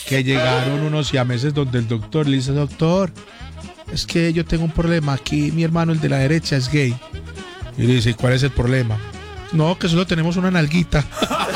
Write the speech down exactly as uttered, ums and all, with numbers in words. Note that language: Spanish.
que llegaron unos siameses donde el doctor le dice, doctor, es que yo tengo un problema aquí, mi hermano, el de la derecha, es gay. Y le dice, ¿cuál es el problema? No, que solo tenemos una nalguita.